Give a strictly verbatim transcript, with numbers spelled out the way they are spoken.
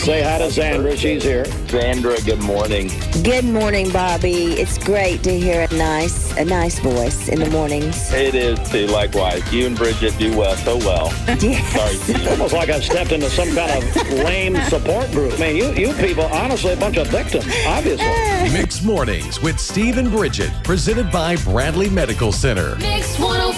Say hi to Sandra. She's here. Sandra, good morning. Good morning, Bobby. It's great to hear a nice, a nice voice in the mornings. It is too. Likewise, you and Bridget do well, so well. Yes. Sorry. It's almost like I stepped into some kind of lame support group. I mean, you, you people, honestly, a bunch of victims, obviously. Mixed Mornings with Steve and Bridget, presented by Bradley Medical Center. Mix one oh